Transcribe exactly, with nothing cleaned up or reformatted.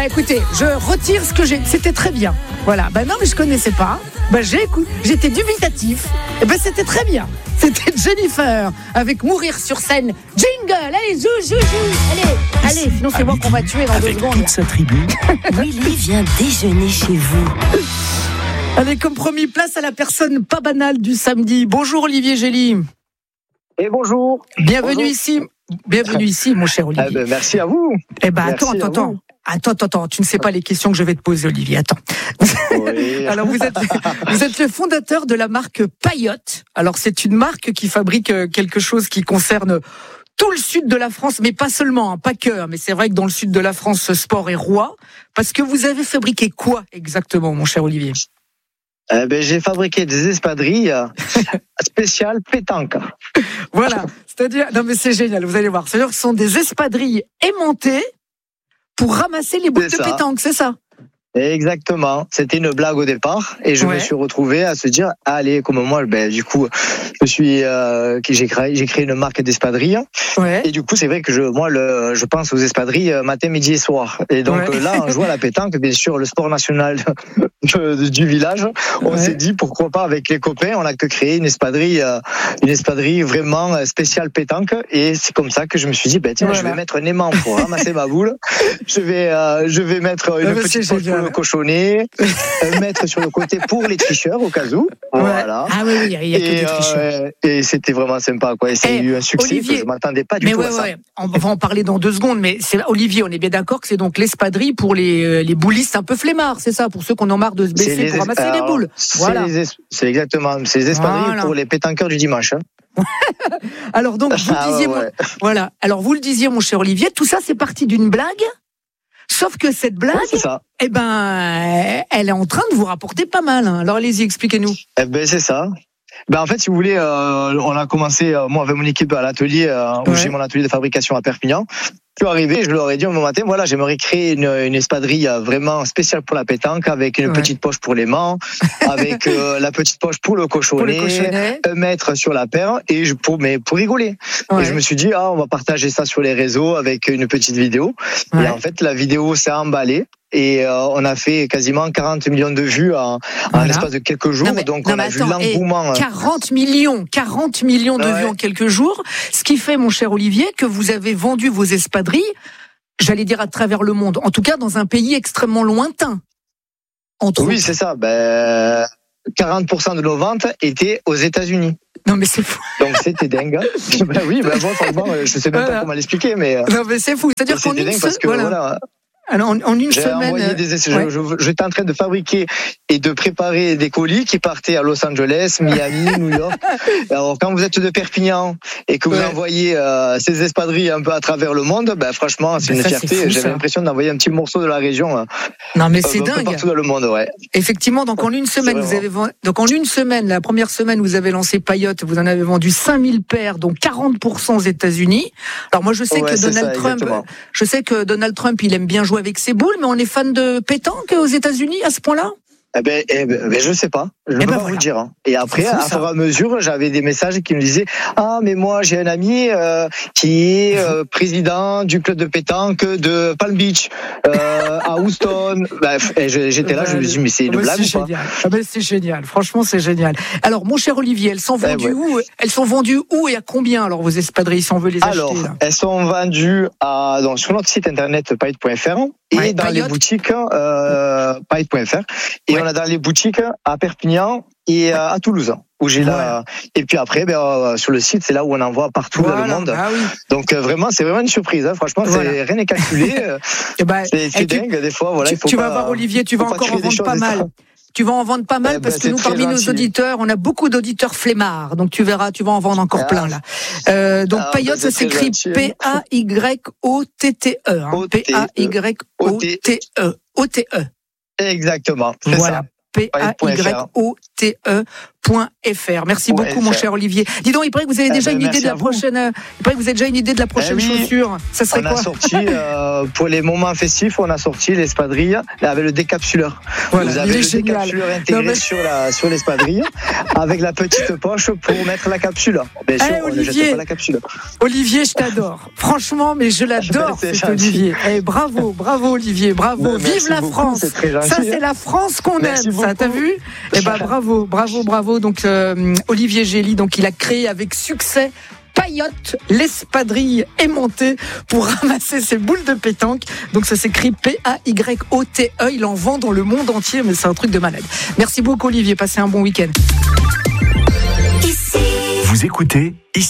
écoutez, je retire ce que j'ai. C'était très bien. Voilà. Ben non, mais je connaissais pas. Ben j'ai écouté. J'étais dubitatif. Et ben c'était très bien. C'était Jennifer avec Mourir sur scène. Jingle. Allez, zou, zou, zou. Allez, allez. Sinon c'est moi qu'on va tuer dans deux avec secondes. toute sa tribu. Willy vient déjeuner chez vous. Allez, comme promis, place à la personne pas banale du samedi. Bonjour Olivier Gély. Et bonjour. Bienvenue Bonjour. ici. Bienvenue ici, mon cher Olivier. Eh ben, merci à vous. Eh ben, Merci attends, à attends, attends. vous. Attends, attends, attends. Tu ne sais pas les questions que je vais te poser, Olivier. Attends. Oui. Alors, vous êtes, vous êtes le fondateur de la marque Payotte. Alors, c'est une marque qui fabrique quelque chose qui concerne tout le sud de la France, mais pas seulement, hein, pas que. Mais c'est vrai que dans le sud de la France, ce sport est roi. Parce que vous avez fabriqué quoi exactement, mon cher Olivier? Eh ben, j'ai fabriqué des espadrilles spéciales pétanque. Voilà. C'est-à-dire, non mais c'est génial, vous allez voir. C'est-à-dire que ce sont des espadrilles aimantées pour ramasser les boules de C'est ça. pétanque, c'est ça? Exactement. C'était une blague au départ, et je Ouais. me suis retrouvé à se dire, allez, comme moi, ben du coup, je suis, euh, j'ai créé, j'ai créé une marque d'espadrilles. Ouais. Et du coup, c'est vrai que je, moi, le, je pense aux espadrilles euh, matin, midi et soir. Et donc Ouais. euh, là, on joue à la pétanque, bien sûr, le sport national de- du village. On Ouais. s'est dit, pourquoi pas, avec les copains, on a que créé une espadrille, euh, une espadrille vraiment euh, spéciale pétanque. Et c'est comme ça que je me suis dit, ben tiens, Voilà. je vais mettre un aimant pour ramasser ma boule. Je vais, euh, je vais mettre Ah, une mais petite c'est poche pour génial. le cochonnet, euh, mettre sur le côté pour les tricheurs au cas où. Voilà. Ah oui, oui, il y a que Et, des tricheurs. euh, et c'était vraiment sympa, quoi. Et ça a Eh, eu un succès Olivier, que je m'attendais pas du Mais tout ouais, à ça. ouais, on va en parler dans deux secondes. Mais c'est Olivier, on est bien d'accord que c'est donc l'espadrille pour les euh, les boulistes un peu flemmards, c'est ça, pour ceux qu'on en marre de se C'est baisser les pour es- ramasser les alors, boules. c'est Voilà. les es- C'est exactement, c'est les espadrilles Voilà. pour les pétanqueurs du dimanche. hein. Alors donc vous Ah, disiez, ouais, mon- ouais. voilà. Alors vous le disiez, mon cher Olivier, tout ça c'est parti d'une blague. Sauf que cette blague, Ouais, c'est ça. eh ben, elle est en train de vous rapporter pas mal. hein. Alors allez-y, expliquez-nous. Eh ben, c'est ça. Ben, en fait, si vous voulez, euh, on a commencé, euh, moi, avec mon équipe à l'atelier, euh, où Ouais. j'ai mon atelier de fabrication à Perpignan. Je suis arrivé, je leur ai dit au matin, voilà, j'aimerais créer une, une espadrille euh, vraiment spéciale pour la pétanque, avec une Ouais. petite poche pour l'aimant, avec euh, la petite poche pour le Pour cochonnet, les cochonnets. un mètre sur la paire, et je, pour, mais pour rigoler. Ouais. Et je me suis dit, ah, on va partager ça sur les réseaux avec une petite vidéo. Ouais. Et en fait, la vidéo s'est emballée. Et euh, on a fait quasiment quarante millions de vues en, en Voilà. l'espace de quelques jours. Non, mais- donc non, on mais a vu attends, l'engouement. et quarante millions, quarante millions de Ouais. vues en quelques jours. Ce qui fait, mon cher Olivier, que vous avez vendu vos espadrilles, j'allais dire à travers le monde. En tout cas, dans un pays extrêmement lointain. Entre Oui, autres. c'est ça. Ben, quarante pour cent de nos ventes étaient aux États-Unis. Non, mais c'est fou. Donc c'était dingue. ben oui, ben bon, franchement, je sais même Voilà. pas comment l'expliquer, mais euh, Non, mais c'est fou. C'est-à-dire qu'en c'était une, dingue parce se- que voilà. voilà, Alors, en, en une j'ai semaine. envoyé des essais. ouais. Je- je- J'étais en train de fabriquer et de préparer des colis qui partaient à Los Angeles, Miami, New York. Alors quand vous êtes de Perpignan et que vous Ouais. envoyez euh, ces espadrilles un peu à travers le monde, ben franchement, c'est Ben une ça, c'est fierté. fou, J'avais ça. l'impression d'envoyer un petit morceau de la région. euh, Non, mais un c'est peu dingue. partout dans le monde, ouais. Effectivement, donc en une semaine, C'est vous vraiment- avez vendu, donc en une semaine, la première semaine, vous avez lancé Payotte, vous en avez vendu cinq mille paires, dont quarante pour cent aux États-Unis. Alors moi, je sais Ouais, que c'est Donald ça, Trump, exactement. je sais que Donald Trump, il aime bien jouer avec ses boules, mais on est fan de pétanque aux États-Unis à ce point-là. Eh ben, eh ben, ben, je sais pas. Je ne Eh peux ben, pas voilà. vous le dire. hein. Et après, C'est fou, à ça. fur et à mesure, j'avais des messages qui me disaient ah mais moi j'ai un ami euh, qui est euh, président du club de pétanque de Palm Beach euh, à Houston. Bref, et je- j'étais là, je me suis dit mais c'est une Ah bah, blague c'est ou pas? génial. Ah bah, c'est génial. Franchement, c'est génial. Alors, mon cher Olivier, elles sont Eh vendues ouais. où Elles sont vendues où et à combien alors vos espadrilles si on veut les Alors, acheter là elles sont vendues à, donc, sur notre site internet paillette point f r et Ouais, dans Payotte. les boutiques euh, paillette point f r et Ouais. on a dans les boutiques à Perpignan et euh, à Toulouse où j'ai Voilà. la et puis après ben, euh, sur le site c'est là où on envoie partout dans le Voilà. monde. Ah oui. Donc euh, vraiment c'est vraiment une surprise hein. Franchement Voilà. c'est rien n'est calculé. euh, Eh ben, c'est c'est et tu- dingue des fois voilà tu, il faut tu pas, vas voir Olivier, tu faut vas pas encore en tirer des vendre choses pas des mal. fois. Tu vas en vendre pas mal Eh ben, parce que c'est nous, très parmi nos gentil. auditeurs, on a beaucoup d'auditeurs flemmards. Donc tu verras, tu vas en vendre encore Ah. plein là. Euh, donc Ah, Payotte, ben, ça c'est très s'écrit gentil. P A Y O T T E. hein. O T E. P A Y O T E. O T E. Exactement c'est Voilà. ça. P A Y O T E point f r. Merci Ouais, beaucoup, mon cher Olivier. Dis donc, il paraît que vous avez Eh déjà ben, une idée de la merci à vous. prochaine. euh, Il paraît que vous avez déjà une idée de la prochaine Eh oui. chaussure. Ça serait On a quoi? sorti, euh, pour les moments festifs, on a sorti l'espadrille avec le décapsuleur. Voilà, Vous il avez est le génial. décapsuleur intégré Non, mais- sur la sur l'espadrille avec la petite poche pour mettre la capsule. Bien sûr, Eh, on ne Olivier. jette pas la capsule. Olivier, je t'adore. Franchement, mais je l'adore, C'est cet gentil. Olivier. Eh, bravo, bravo, Olivier, bravo. Ben, Vive merci la beaucoup, France. c'est très gentil. Ça, c'est la France qu'on Merci aime. Ça, beaucoup. t'as vu? Eh ben, bravo, bravo, bravo. Donc, euh, Olivier Gély, donc, il a créé avec succès Payotte, l'espadrille aimantée pour ramasser ses boules de pétanque. Donc ça s'écrit P A Y O T E. Il en vend dans le monde entier, mais c'est un truc de malade. Merci beaucoup Olivier, passez un bon week-end. Ici. Vous écoutez ici.